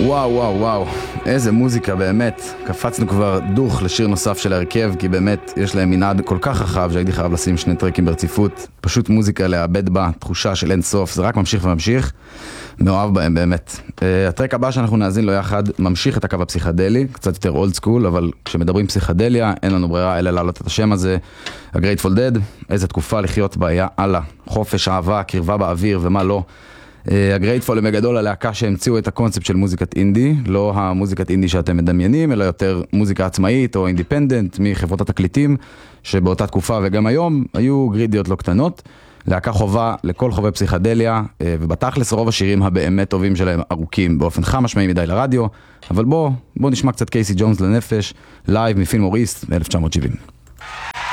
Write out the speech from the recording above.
וואו וואו וואו, איזה מוזיקה באמת. קפצנו כבר דוך לשיר נוסף של ההרכב, כי באמת יש להם מנעד כל כך רחב שהייתי חייב לשים 2 טרקים ברציפות. פשוט מוזיקה לאבד בה, תחושה של אין סוף, זה רק ממשיך וממשיך. מאוהב בהם באמת. הטרק הבא שאנחנו נאזין לו יחד ממשיך את הקו הפסיכדלי, קצת יותר אולד סקול, אבל כשמדברים פסיכדליה אין לנו ברירה אלא להעלות את השם הזה. הגרייטפול דד, איזה תקופה לחיות בה, יא אללה, חופש, אהבה, קרבה באוויר ומה לא. הגרייטפול הם בגדול הלהקה שהמציאו את הקונספט של מוזיקת אינדי, לא המוזיקת אינדי שאתם מדמיינים, אלא יותר מוזיקה עצמאית או אינדיפנדנט מחברות התקליטים, שבאותה תקופה וגם היום היו גרידיות לא קטנות. להקה חובה לכל חובבי פסיכדליה, ובתכלס רוב השירים הבאמת טובים שלהם ארוכים באופן חד משמעי מדי לרדיו, אבל בוא נשמע קצת קייסי ג'ונס לנפש, לייב מפילם אוריסט מ-1970.